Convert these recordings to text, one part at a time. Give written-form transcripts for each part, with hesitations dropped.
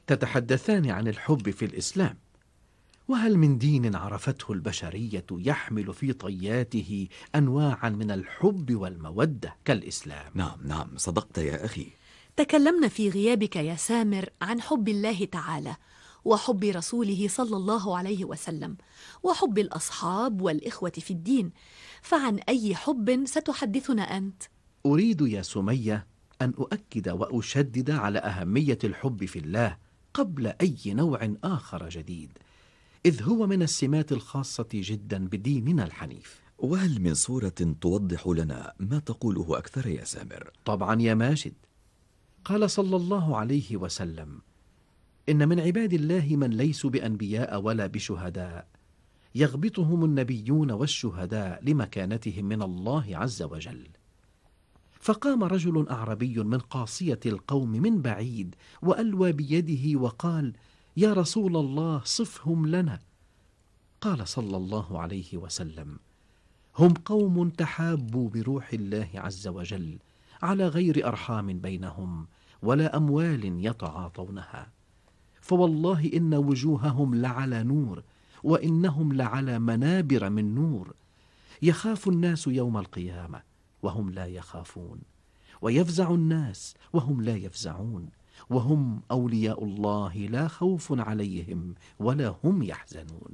تتحدثان عن الحب في الإسلام، وهل من دين عرفته البشرية يحمل في طياته أنواعا من الحب والمودة كالإسلام؟ نعم نعم، صدقت يا أخي. تكلمنا في غيابك يا سامر عن حب الله تعالى وحب رسوله صلى الله عليه وسلم وحب الأصحاب والإخوة في الدين، فعن أي حب ستحدثنا أنت؟ أريد يا سمية أن أؤكد وأشدد على أهمية الحب في الله قبل أي نوع آخر جديد، إذ هو من السمات الخاصة جدا بديننا الحنيف. وهل من صورة توضح لنا ما تقوله أكثر يا سامر؟ طبعا يا ماجد، قال صلى الله عليه وسلم: إن من عباد الله من ليسوا بأنبياء ولا بشهداء، يغبطهم النبيون والشهداء لمكانتهم من الله عز وجل. فقام رجل أعربي من قاصية القوم من بعيد وألوى بيده وقال: يا رسول الله، صفهم لنا. قال صلى الله عليه وسلم: هم قوم تحابوا بروح الله عز وجل على غير أرحام بينهم ولا أموال يتعاطونها، فوالله إن وجوههم لعلى نور وإنهم لعلى منابر من نور، يخاف الناس يوم القيامة وهم لا يخافون، ويفزع الناس وهم لا يفزعون، وهم أولياء الله لا خوف عليهم ولا هم يحزنون.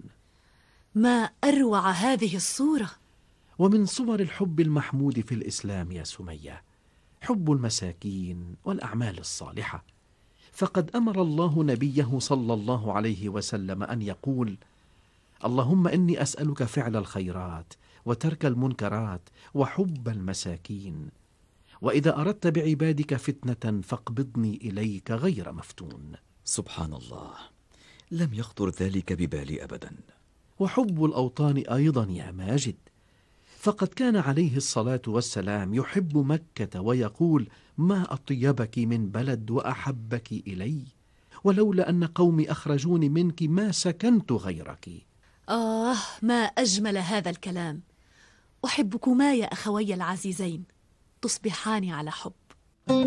ما أروع هذه الصورة! ومن صور الحب المحمود في الإسلام يا سمية حب المساكين والأعمال الصالحة، فقد أمر الله نبيه صلى الله عليه وسلم أن يقول: اللهم إني أسألك فعل الخيرات وترك المنكرات وحب المساكين، وإذا أردت بعبادك فتنة فاقبضني إليك غير مفتون. سبحان الله، لم يخطر ذلك ببالي أبدا. وحب الأوطان أيضا يا ماجد، فقد كان عليه الصلاة والسلام يحب مكة ويقول: ما أطيبك من بلد وأحبك إلي، ولولا أن قومي أخرجوني منك ما سكنت غيرك. ما أجمل هذا الكلام! أحبكما يا أخوي العزيزين، تصبحان على حب.